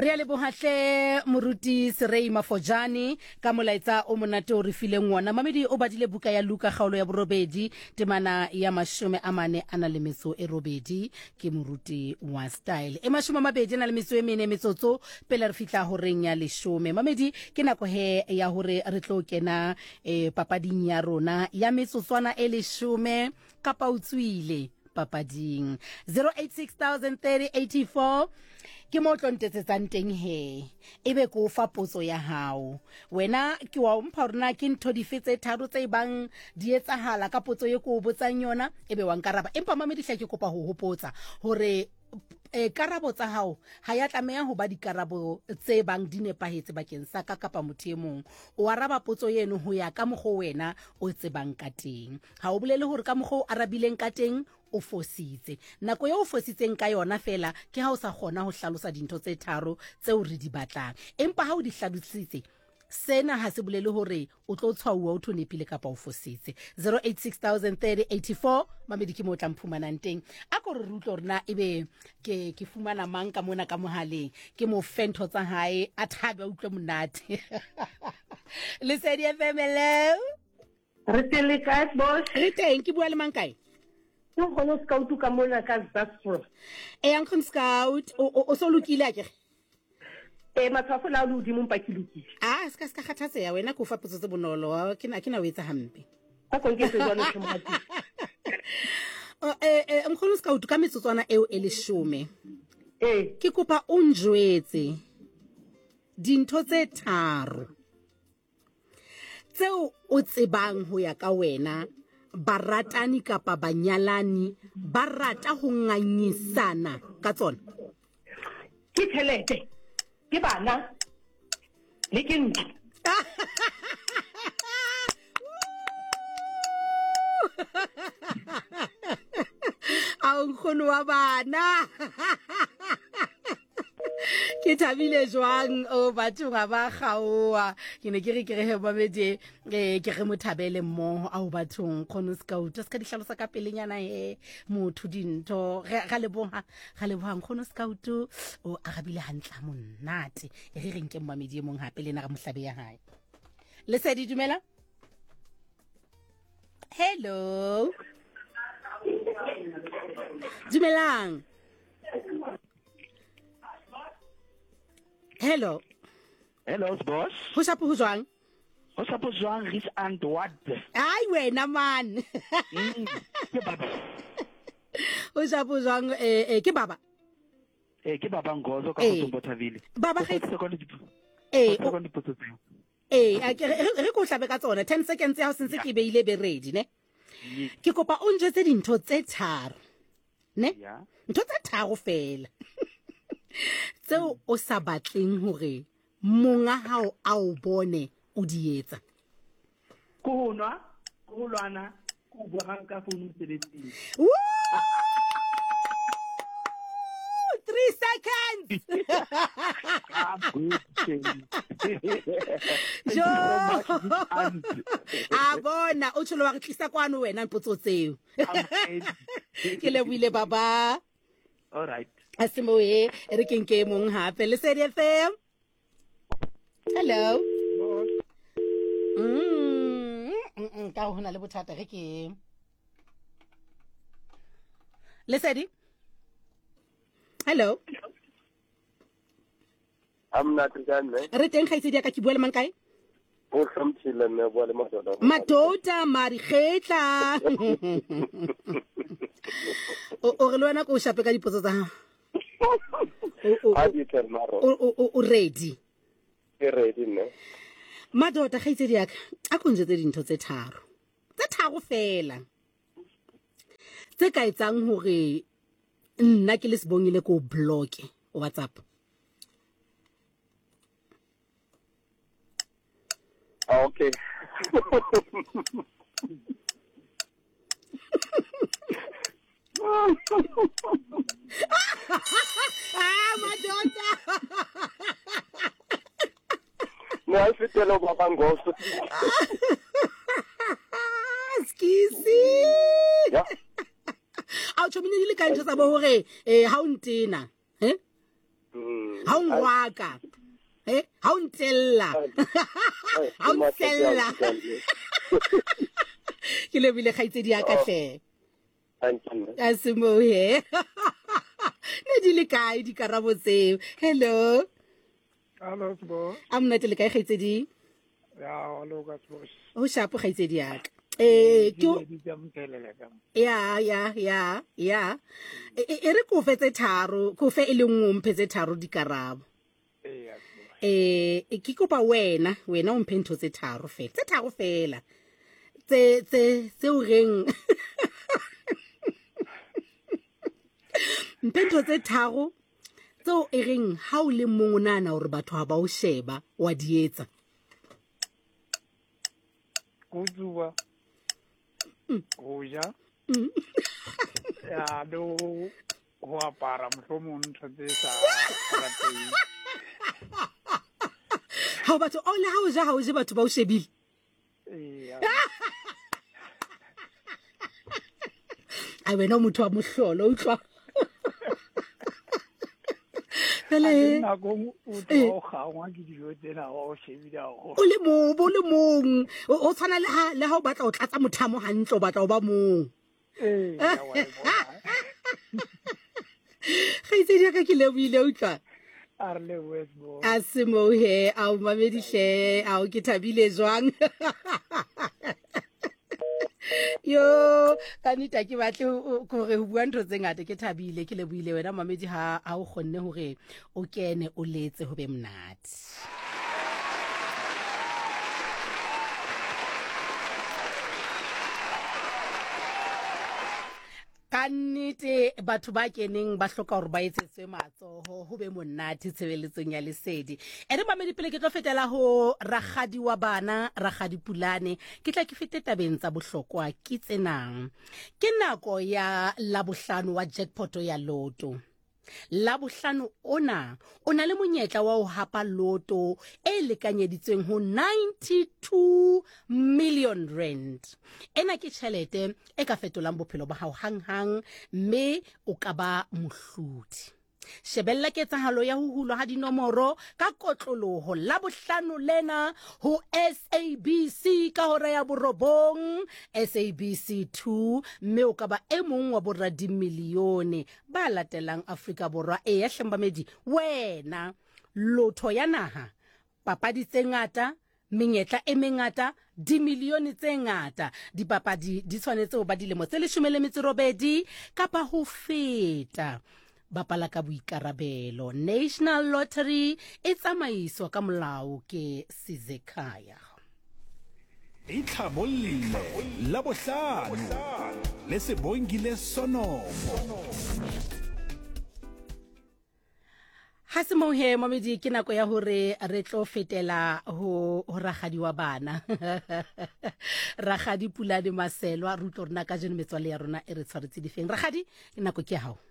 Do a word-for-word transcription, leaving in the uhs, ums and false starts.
Re a lebohatle moruti Serei Mafojane ka molaetsa o monate o re fileng wona. Mamedi o badile buka ya Luka kgaolo ya borobedi temana ya mashome a mane ana le metso e robedi ke moruti wa style. E mashome a mabedi ana le metso e mene metsotso pele re fitla ho reng ya leshome. Mamedi ke nako he ya hore re tlo kena e papading ya rona ya metsotswana e leshome kapa utswile papading. zero eight six thousand thirty eighty-four ke mo tlontetsetsang teng he ebe ko fa potso ya hao wena ke wa mpha rena ke ntho di fetse tharo tse bang di etsahala ka potso ye ko botsang yona ebe wa nkaraba empa mamedi hla ke kopa ho hopotsa hore e karabo tsa hao ha ya tlameha ho ba dikarabo tse bang di nepahetse bakeng sa ka kapa motho e mong o araba potso yeno ho ya ka mogho wena o tsebang ka teng ha o bolele hore ka mogho arabileng ka teng o fositse nako yo o fositseng ka yona fela ke ha o sa kgona ho hlalosa dintho tse tharo tseo re di batlang empa ha o di hlalositse sena ha se bolele hore o tlo tshwauwa o thonepile kapa o fositse. Zero eight six thousand thirty eighty-four mamedi ke mo tla mphumanang teng a ko re rutlo rena ebe ke ke fumana mang ka mona ka mohaleng ke mo fentho tsa hae a thabe utlwe monate le Lesedi F M hello re tele ka boss re teng ke bua le mang kae no gono scout ka mona ka Zasford e yang con scout o so lokile a ke e matshwafo la lo di mo mpa ke lokile ah ska ska khathatseya wena ko fa potso tse bonolo ke na ke na o etsa hampe a konke se jwana tshomati eh eh mkhulu scout ka metsotswana eo e leshome eh ke kopa o njwetse dintho tse tharo tseo o tsebang ho ya ka wena baratani kapa banyalani ba rata ho nganyisana ka tsona ke thelete ke bana le ke ntlo a nkgono wa bana ke thabile jwang o batho ga ba gaoa ke ne ke re ke re babedi ke re mothabele mmo a o bathong khono scout ska di hlalosa ka pelenyana he motho dintho ga le boha ga le boha khono scout o agabile hantla monnate e re reng ke mmamedi e mong hape le na ga mohlabe ya hae Lesedi dumela hello dumelang hello hello boss ho shapo ho jwang ho shapo jwang ris and what ai wena man ke baba ho shapo jwang eh ke baba eh ke baba ngozo ka go Bothaville baba ge eh eh re go hlabe ka tsona ten seconds ya ho sentse ke beile be ready ne ke kopa o njetse dintho tse tharo ne ntho tse tharo fela tseo o sa batleng hore monga hao a o bone o di etsa ko nwa ko lwana ko bua ka phone mosebetsing three seconds jo a bona o tsholo wa re tlisa kwano wena mpotso tseo ke leboile baba all right asimo e re ke nke mong hape Lesedi F M hello mm ka hona le bothata re ke Lesedi hello amna tsanne re teng khaitsedi ya ka ke bua le mang kae o samthile ne bua le matota matota mari khetla o re lwana ko shape ka dipotso tsa ha di ternaro o ready ke ready ne madota khaitsedi ya ka a konjetse dintho tse tharo tse tharo fela tse ka etsang hore nna ke le sebongile ko block o WhatsApp okay ah madota no I fitelo baba ngoso skisi ya a o tshomile le ka ntse tsa bo hore eh ha o ntena he mm ha o ngwaka eh ha o ntella ha o ntella ke lebile khaitsedi ya ka hle a se mo he ne di le kae di karabo tseo hello Hello, Sbo. I'm not le kae khaitsedi Ya, hello, Sbo. o shapo khaitsedi ya ka eh ke ya ya ya ya e re ko fetse tharo ko fe e le nngwe mpetse tharo di karabo eh ke kopa wena wena o mphentho tse tharo fela tse tharo fela tse tse tse o reng mpentho tse tharo tso e reng ha o le mong nana hore batho ha ba o sheba wa dietsa go tsuba go ja ya do go apara mohlomong ntho tse sa rateng ha batho o le ha o ja ha o je batho ba o shebile a wena motho wa mohlolo o tlwa le na go o tlo ga wa ke dijo tsena o shebile go o le mo bo le mong o tshwana le ha le ha o batla o tlatsa mothamo hantle o batla o ba mong eh ya wa bona khaitsedi ka ke lebile o tla arle wesbo a se mo he a o mamedihle a o ke thabile jwang yo kanita ke batle gore ho bua ntho tse ngata ke thabile ke lebuile wena mamedi ha ha o kgonne hore o kene o letse ho be mnati kannete batho ba keneng ba hloka hore ba etsetswe matsoho ho be monate tshebeletsong ya lesedi ere mamedi pele ke tlo fetela ho ragadi wa bana ragadi Pulane ke tla ke fete tabeng tsa bohlokwa ke tsenang ke nako ya labohlano wa jackpot ya loto labohlano ona ona le monyetla wa ho hapa loto e lekanyeditsweng ho ninety-two million rand ena ke tšhelete e ka fetolang bophelo ba hao hang hang mme o ka ba mohlodi shebella ketsahalo ya ho hulwa ha dinomoro ka kotloloho labohlano lena ho S A B C ka hora ya borobong S A B C two mme o ka ba e mong wa boradimilione ba latelang Afrika Borwa e ya hlembamedi wena lotho ya naha papadi tse ngata menyetla e mengata dimilione tse ngata dipapadi di tshwanetse ho ba dilemo tse leshome le metso e robedi kapa ho feta bapala ka boikarabelo National Lottery e tsamaiswa ka molao ke Sizekaya itlhabollile labohlano le sebongile sonomo ha se mo he mamedi ke nako ya hore re tlo fetela ho ragadi wa bana ragadi Pulane Maselwa rutlo rena ka jeno metswale ya rona e re tshwaretse difeng ragadi ke nako ke hao